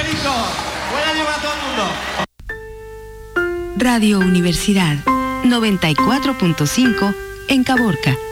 Federico. Buena lluvia a todo el mundo. Radio Universidad 94.5 en Caborca.